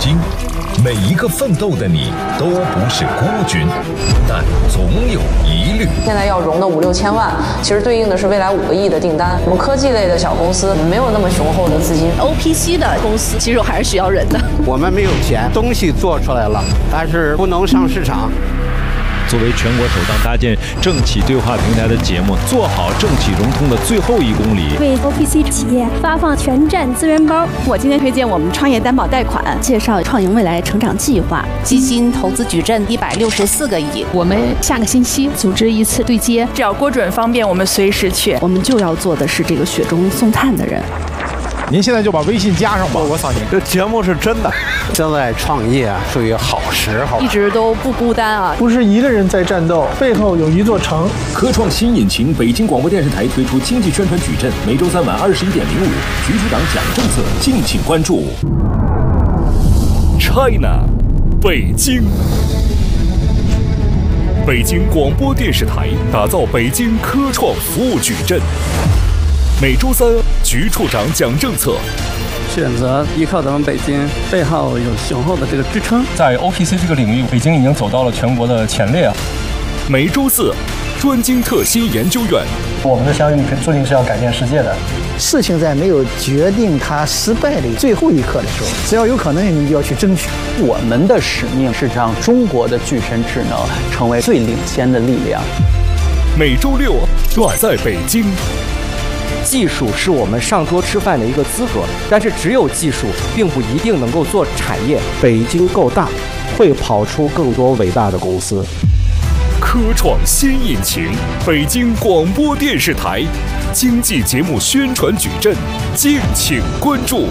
京，每一个奋斗的你都不是孤军，但总有疑虑。 现在要融的5、6千万，其实对应的是未来5个亿的订单。我们科技类的小公司没有那么雄厚的资金。 OPC 的公司其实还是需要人的。 我们没有钱，东西做出来了，但是不能上市场。 作为全国首档搭建政企对话平台的节目，做好政企融通的最后1公里， 为 OPC 企业发放全站资源包。 我今天推荐我们创业担保贷款， 介绍创盈未来成长计划，基金投资矩阵164个亿。 我们下个星期组织一次对接， 只要郭准方便，我们随时去。 我们就要做的是这个雪中送炭的人。 您现在就把微信加上吧， 我放心，这节目是真的。现在创业啊，属于好时候， 一直都不孤单啊， 不是一个人在战斗，背后有一座城。 科创新引擎，北京广播电视台推出经济宣传矩阵，每周3晚21.05，局处长讲政策，敬请关注。China， 北京。北京广播电视台打造北京科创服务矩阵。每周3，局处长讲政策。 选择依靠咱们北京，背后有雄厚的这个支撑。 在 OPC 这个领域，北京已经走到了全国的前列。 每周4，专精特新研究院。 我们的相遇注定是要改变世界的。 事情在没有决定它失败的最后一刻的时候，只要有可能，你就要去争取。 我们的使命是让中国的具身智能成为最领先的力量。 每周6，我在北京。 技术是我们上桌吃饭的一个资格，但是只有技术并不一定能够做产业。 北京够大，会跑出更多伟大的公司。 科创新引擎，北京广播电视台经济节目宣传矩阵，敬请关注。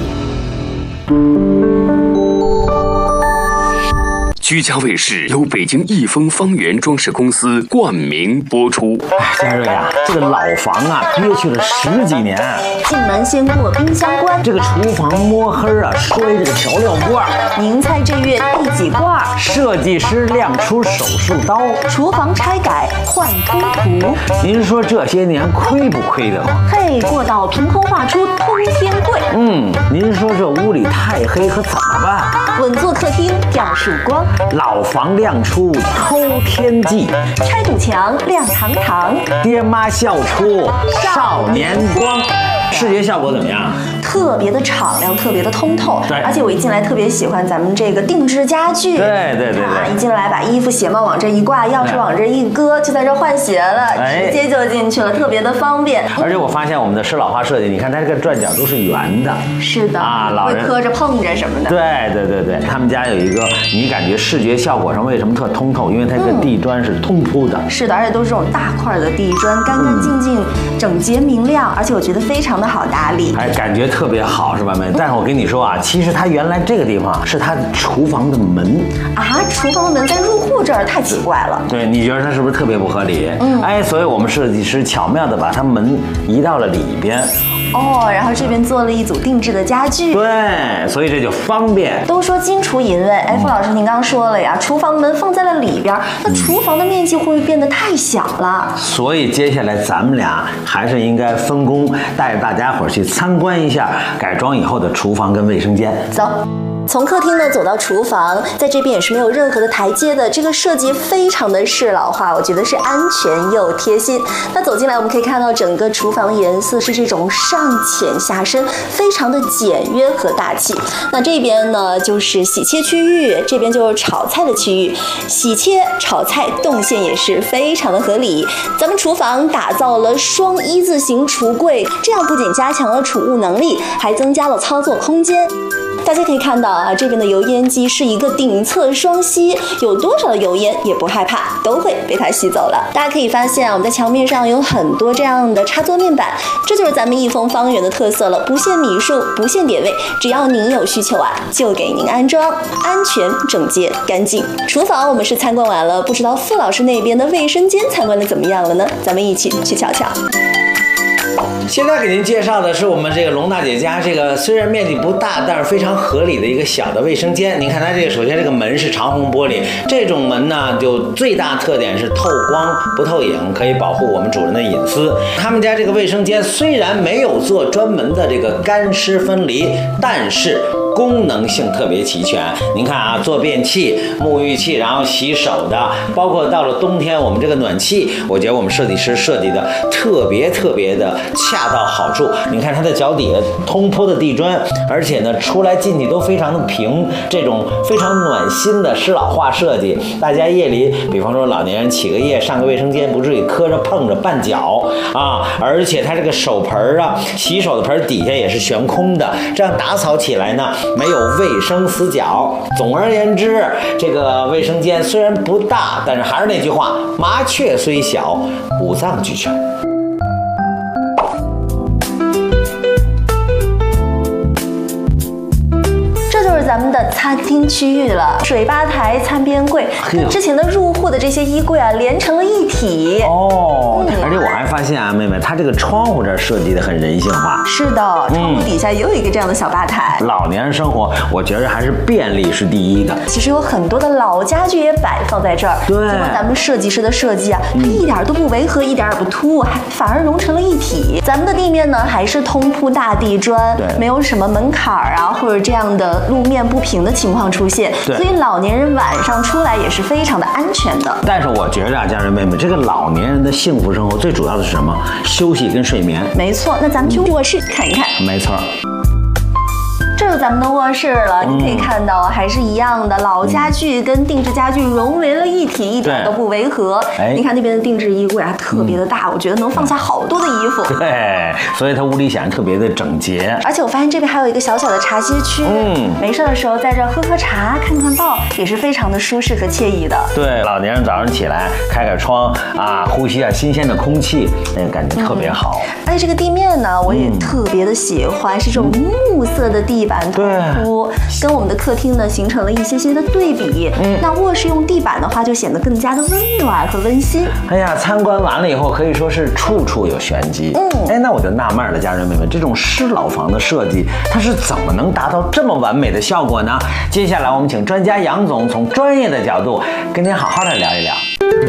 居家卫视由北京益丰方圆装饰公司冠名播出。 嘉瑞啊，这个老房啊，憋屈了10几年。 进门先过冰箱关， 这个厨房摸黑啊，摔这个调料罐。 您猜这月第几罐？ 设计师亮出手术刀。 厨房拆改换通途。 您说这些年亏不亏的慌？ 嘿，过道凭空画出通天柜。 您说这屋里太黑可怎么办？ 稳坐客厅吊曙光。 老房亮出偷天计， 拆堵墙亮堂堂， 爹妈笑出少年光。视觉效果怎么样？ 特别的敞亮，特别的通透。 对， 而且我一进来特别喜欢咱们这个定制家具。 对， 一进来把衣服鞋帽往这一挂，钥匙往这一搁，就在这换鞋了，直接就进去了，特别的方便。 而且我发现我们的施老化设计，你看它这个转角都是圆的。 是的啊，老人会磕着碰着什么的。 对，他们家有一个，你感觉视觉效果上为什么特通透？因为它这个地砖是通铺的。 是的，而且都是这种大块的地砖，干干净净、整洁明亮，而且我觉得非常的好打理。 感觉特别好，是吧，妹？但是我跟你说啊，其实它原来这个地方是它厨房的门啊，厨房的门在入户这儿，太奇怪了。 对，你觉得它是不是特别不合理？所以我们设计师巧妙的把它门移到了里边。 然后这边做了一组定制的家具。 对，所以这就方便。 都说金厨银卫，傅老师您刚说了呀，厨房门放在了里边，那厨房的面积会不会变得太小了？ 所以接下来咱们俩还是应该分工，带着大家伙去参观一下改装以后的厨房跟卫生间。 走。从客厅呢走到厨房，在这边也是没有任何的台阶的，这个设计非常的适老化，我觉得是安全又贴心。那走进来我们可以看到整个厨房颜色是这种上浅下深，非常的简约和大气。那这边呢就是洗切区域，这边就是炒菜的区域，洗切炒菜动线也是非常的合理。咱们厨房打造了双一字形橱柜，这样不仅加强了储物能力，还增加了操作空间。大家可以看到啊，这边的油烟机是一个顶侧双吸，有多少的油烟也不害怕，都会被它吸走了。大家可以发现啊，我们在墙面上有很多这样的插座面板，这就是咱们益丰方圆的特色了，不限米数，不限点位，只要您有需求啊，就给您安装，安全、整洁、干净。厨房我们是参观完了，不知道傅老师那边的卫生间参观的怎么样了呢？咱们一起去瞧瞧。 现在给您介绍的是我们这个龙大姐家这个虽然面积不大，但是非常合理的一个小的卫生间。您看它这个，首先这个门是长虹玻璃，这种门呢就最大特点是透光不透影，可以保护我们主人的隐私。他们家这个卫生间虽然没有做专门的这个干湿分离，但是功能性特别齐全。您看啊，坐便器、沐浴器，然后洗手的，包括到了冬天我们这个暖气，我觉得我们设计师设计的特别的恰到好处。你看它的脚底下通铺的地砖，而且呢出来进去都非常的平，这种非常暖心的适老化设计，大家夜里比方说老年人起个夜上个卫生间，不至于磕着碰着绊脚啊。而且它这个手盆啊，洗手的盆底下也是悬空的，这样打扫起来呢没有卫生死角。总而言之，这个卫生间虽然不大，但是还是那句话，麻雀虽小，五脏俱全。 咱们的餐厅区域了，水吧台、餐边柜跟之前的入户的这些衣柜啊连成了一体哦。而且我还发现啊，妹妹，它这个窗户这儿设计的很人性化。 是的，窗户底下也有一个这样的小吧台。 老年人生活，我觉得还是便利是第一的。 其实有很多的老家具也摆放在这儿， 对， 经过咱们设计师的设计啊，它一点都不违和，一点也不突兀，还反而融成了一体。咱们的地面呢还是通铺大地砖，没有什么门槛啊或者这样的路面不平的情况出现，所以老年人晚上出来也是非常的安全的。 但是我觉得啊，家人妹妹，这个老年人的幸福生活最主要的是什么？休息跟睡眠。 没错，那咱们去卧室看一看。 没错。 这是咱们的卧室了，你可以看到还是一样的，老家具跟定制家具融为了一体，一点都不违和。你看那边的定制衣柜啊，特别的大，我觉得能放下好多的衣服。 对，所以它屋里显得特别的整洁。 而且我发现这边还有一个小小的茶歇区，没事的时候在这喝喝茶、看看报，也是非常的舒适和惬意的。 对，老年人早上起来开开窗啊，呼吸下新鲜的空气，那个感觉特别好。 而且这个地面呢，我也特别的喜欢，是这种木色的地板通铺，跟我们的客厅呢形成了一些的对比。那卧室用地板的话，就显得更加的温暖和温馨。 哎呀，参观完了以后，可以说是处处有玄机。哎，那我就纳闷了，家人们，这种适老房的设计，它是怎么能达到这么完美的效果呢？接下来我们请专家杨总从专业的角度跟您好好的聊一聊。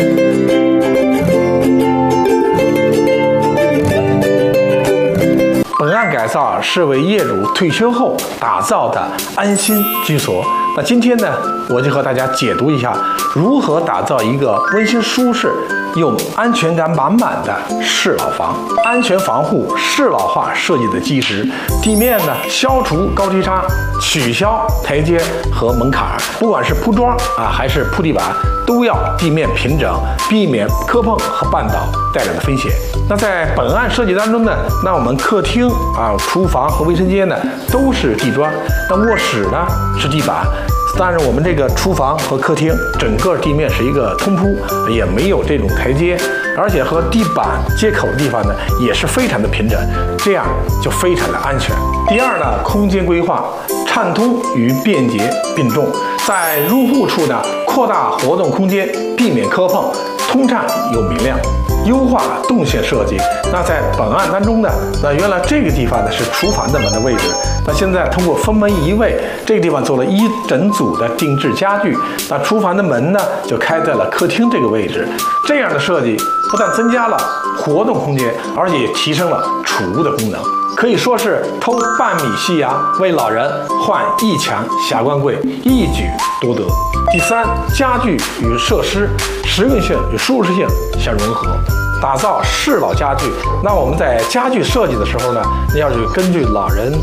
本案改造是为业主退休后打造的安心居所。那今天呢，我就和大家解读一下如何打造一个温馨舒适又安全感满满的适老房。安全防护适老化设计的基石，地面呢消除高低差，取消台阶和门槛，不管是铺砖啊还是铺地板，都要地面平整，避免磕碰和绊倒带来的风险。那在本案设计当中呢，那我们客厅啊、厨房和卫生间呢都是地砖，那卧室呢是地板。但是我们这个厨房和客厅整个地面是一个通铺，也没有这种台阶，而且和地板接口的地方呢也是非常的平整，这样就非常的安全。第二呢，空间规划畅通与便捷并重，在入户处呢扩大活动空间，避免磕碰，通畅又明亮。优化动线设计。那在本案当中呢，那原来这个地方呢是厨房的门的位置，那现在通过分门移位，这个地方做了一整组的定制家具，那厨房的门呢就开在了客厅这个位置。这样的设计不但增加了活动空间，而且也提升了储物的功能，可以说是偷半米细芽为老人换一墙霞冠柜，一举多得。第三，家具与设施实用性与舒适性相融合，打造适老家具。那我们在家具设计的时候呢，要是根据老人